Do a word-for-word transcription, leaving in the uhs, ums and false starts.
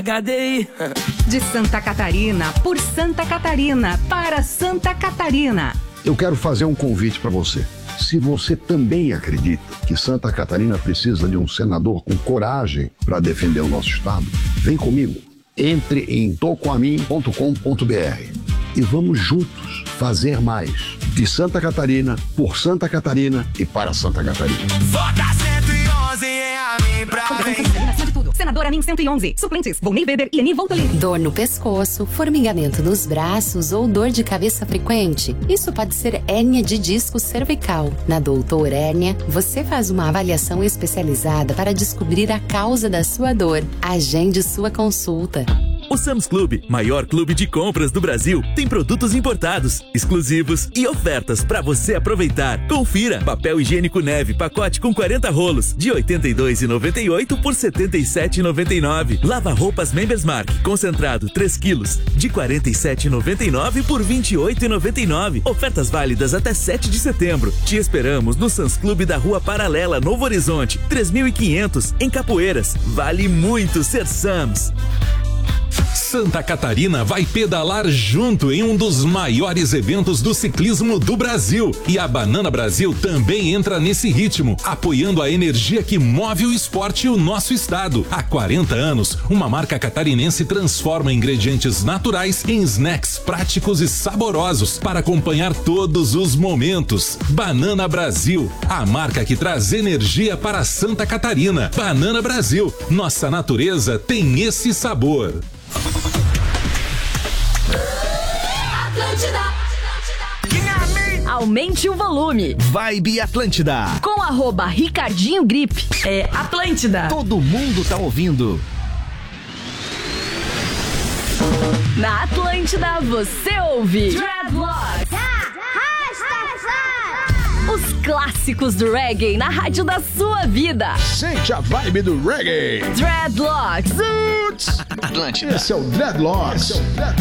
De Santa Catarina, por Santa Catarina, para Santa Catarina. Eu quero fazer um convite para você. Se você também acredita que Santa Catarina precisa de um senador com coragem para defender o nosso estado, vem comigo. Entre em tocoamin ponto com ponto br e vamos juntos fazer mais. De Santa Catarina, por Santa Catarina e para Santa Catarina. Vota cento e onze em Amin pra frente. Senador Amin cento e onze. Suplentes, Volney Weber e Eni Voltolini. Dor no pescoço, formigamento nos braços ou dor de cabeça frequente? Isso pode ser hérnia de disco cervical. Na Doutor Hérnia, você faz uma avaliação especializada para descobrir a causa da sua dor. Agende sua consulta. O Sam's Club, maior clube de compras do Brasil, tem produtos importados, exclusivos e ofertas para você aproveitar. Confira: papel higiênico Neve, pacote com quarenta rolos, de oitenta e dois reais e noventa e oito centavos por setenta e sete reais e noventa e nove centavos. Lava-roupas Members Mark, concentrado três quilos, de quarenta e sete reais e noventa e nove centavos por vinte e oito reais e noventa e nove centavos. Ofertas válidas até sete de setembro. Te esperamos no Sam's Club da Rua Paralela, Novo Horizonte, três mil e quinhentos, em Capoeiras. Vale muito ser Sam's. Santa Catarina vai pedalar junto em um dos maiores eventos do ciclismo do Brasil. E a Banana Brasil também entra nesse ritmo, apoiando a energia que move o esporte e o nosso estado. Há quarenta anos, uma marca catarinense transforma ingredientes naturais em snacks práticos e saborosos para acompanhar todos os momentos. Banana Brasil, a marca que traz energia para Santa Catarina. Banana Brasil, nossa natureza tem esse sabor. Atlântida. Aumente o volume. Vibe Atlântida. Com arroba Ricardinho Grip. É Atlântida. Todo mundo tá ouvindo. Na Atlântida você ouve Dreadlocks. Os clássicos do reggae na rádio da sua vida. Sente a vibe do reggae. Dreadlocks. Atlântida. Esse é o Dreadlocks.